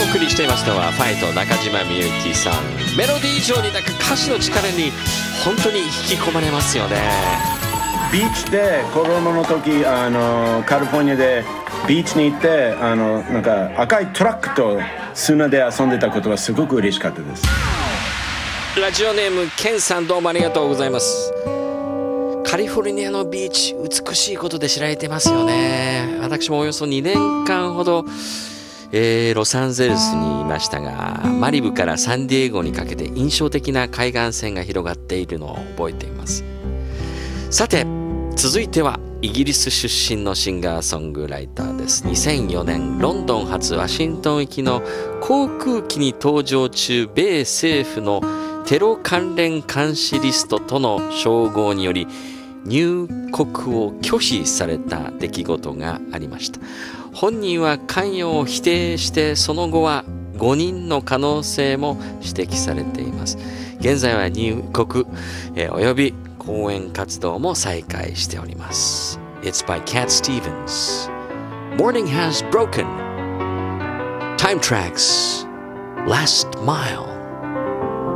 送りしていますのはファイト中島みゆきさん。メロディー以上に歌詞の力に本当に引き込まれますよね。 ビーチで子供の時カリフォルニアでビーチに行ってなんか赤いトラックと砂で遊んでたことはすごく嬉しかったです。 ラジオネームケンさん、どうもありがとうございます。カリフォルニアのビーチ美しいことで知られてますよね。私もおよそ2年間ほど、ロサンゼルスにいましたが、マリブからサンディエゴにかけて印象的な海岸線が広がっているのを覚えています。さて続いてはイギリス出身のシンガーソングライターです。2004年ロンドン発ワシントン行きの航空機に搭乗中、米政府のテロ関連監視リストとの照合により入国を拒否された出来事がありました。本人は関与を否定して、その後は誤認の可能性も指摘されています。現在は入国、および講演活動も再開しております。 It's by Cat Stevens. Morning has broken. Time Tracks Last Mile.